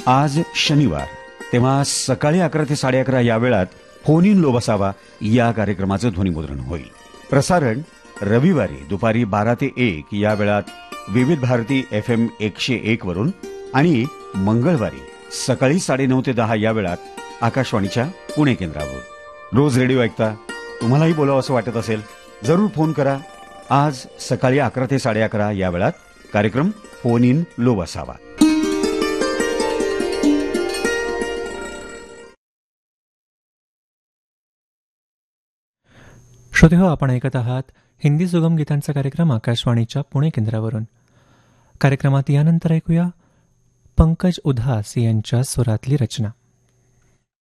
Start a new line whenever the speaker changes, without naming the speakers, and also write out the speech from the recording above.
आज शनिवार, तेव्हा सकाळी 11 ते 11:30 या वेळात फोन इन लोभ असावा या कार्यक्रमाचं ध्वनिमुद्रण होईल. प्रसारण रविवारी दुपारी 12 ते 1 या वेळात विविध भारती FM 101 वरून आणि मंगळवारी सकाळी 9:30 ते 10 या वेळात आकाशवाणीच्या पुणे केंद्रावर. रोज रेडिओ ऐकता तुम्हालाही बोलावं असं वाटत असेल, जरूर फोन करा. आज सकाळी 11 ते 11:30 या वेळात कार्यक्रम फोन इन लोभ असावा.
श्रोतेहो, आपण ऐकत आहात हिंदी सुगम गीतांचा कार्यक्रम आकाशवाणीच्या पुणे केंद्रावरून. कार्यक्रमात यानंतर ऐकूया पंकज उधास यांच्या स्वरातली रचना.